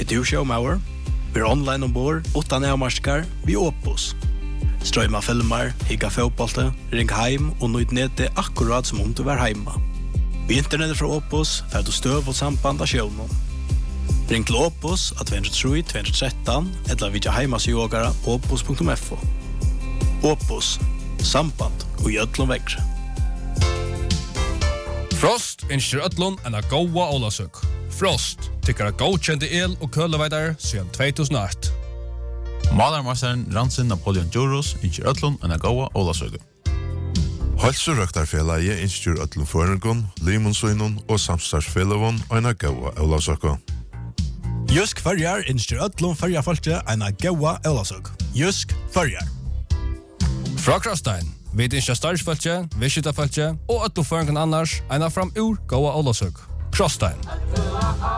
du showmauer? Vi online ombord, utan avmarskar, vi Opus. Strøyma filmer, higga fotbollte, ring heim og nøyd nete akkurat som om du var heima. Vi internettet fra Opus, fer du støv og samband av sjøvnen. Ring til Opus av 203-213, eller vidja heimasjogara opus.fo. Opus, samband og gjødlom vekkre. Frost ønsker ødlån enn a gåa Olasøk. Frost tykker a godkjente el- og køleveidar siden 2008. Malarmasteren Ransin Napoleon Djuros ønsker ødlån enn a gåa Olasøk. Halsurøktarfélagi ønsker ødlån føringon, limonsøynun og samstarfélagum enn a gåa Olasøk. Jysk Førjar ønsker ødlom Førjarfolke enn a gåa Olasøk. Jysk Førjar. Fra Krostein, vi ønsker startsfølge, visitafølge og ødlom føringen annars enn a fram ur gåa Olasøk. Krostein.